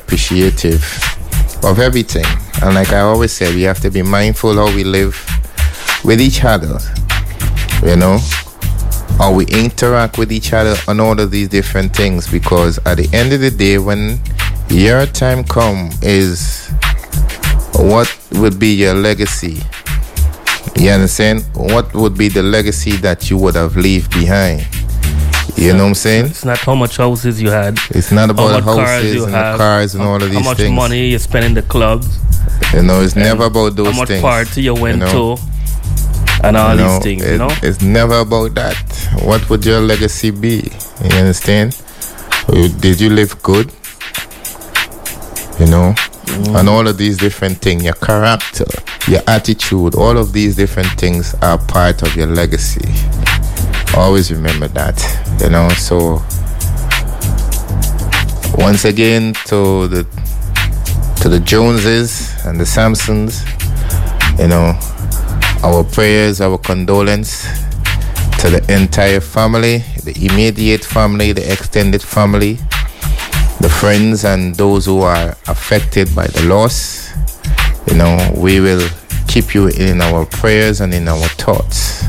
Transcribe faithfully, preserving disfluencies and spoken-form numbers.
appreciative of everything. And like I always say, we have to be mindful how we live with each other, you know, how we interact with each other on all of these different things, because at the end of the day, when your time come, is what would be your legacy? You understand? What would be the legacy that you would have left behind? You know what I'm saying? It's not how much houses you had. It's not about how the much cars houses you and have, the cars and how, all of these things. How much things. money you spend in the clubs. You know, it's never about those how much things. How much party you went you know? to. And all you know, these things, it, you know? It's never about that. What would your legacy be? You understand? Did you live good? You know? Mm. And all of these different things, your character, your attitude, all of these different things are part of your legacy. Always remember that, you know. So once again, to the to the Joneses and the Sampsons, you know, our prayers, our condolence to the entire family, the immediate family, the extended family, the friends and those who are affected by the loss. You know, we will keep you in our prayers and in our thoughts.